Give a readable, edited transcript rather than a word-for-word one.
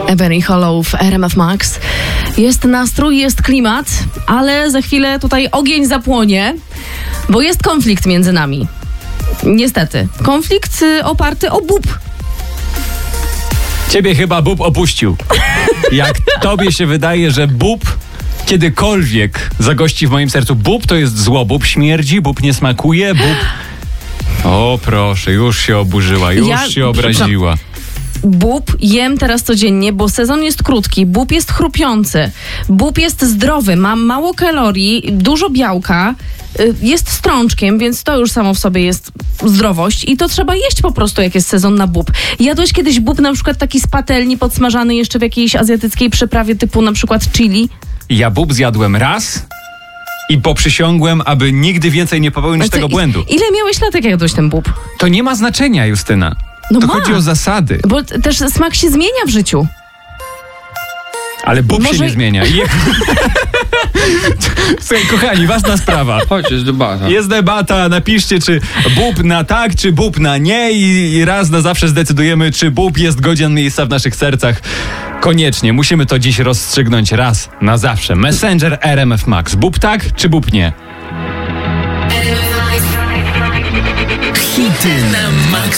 Ebony Hollow w RMF Max. Jest nastrój, jest klimat, ale za chwilę tutaj ogień zapłonie, bo jest konflikt między nami. Niestety. Konflikt oparty o bób. Ciebie chyba bób opuścił. Jak tobie się wydaje, że bób kiedykolwiek zagości w moim sercu. Bób to jest zło. Bób śmierdzi, bób nie smakuje, bób... O proszę, już się oburzyła, już się obraziła. Bób jem teraz codziennie, bo sezon jest krótki. Bób jest chrupiący. Bób jest zdrowy, ma mało kalorii, dużo białka. Jest strączkiem, więc to już samo w sobie jest zdrowość i to trzeba jeść po prostu, jak jest sezon na bób. Jadłeś kiedyś bób na przykład taki z patelni, podsmażany jeszcze w jakiejś azjatyckiej przyprawie typu na przykład chili? Ja bób zjadłem raz i poprzysiągłem, aby nigdy więcej nie popełnić tego błędu. Ile miałeś lat, jak jadłeś ten bób? To nie ma znaczenia, Justyna. No to ma. chodzi o zasady. Bo też smak się zmienia w życiu. Ale bób się nie zmienia. Słuchaj, kochani, ważna sprawa. Chodź, jest debata. Jest debata, napiszcie, czy bób na tak, czy bób na nie i raz na zawsze zdecydujemy, czy bób jest godzien miejsca w naszych sercach. Koniecznie, musimy to dziś rozstrzygnąć raz na zawsze. Messenger RMF Max. Bób tak, czy bób nie? Hity na Max.